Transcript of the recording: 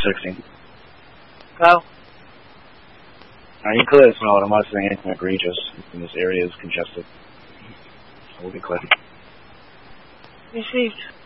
16. Go. You clearly smell it. I'm not saying anything egregious. And this area is congested. So we'll be clear. Received.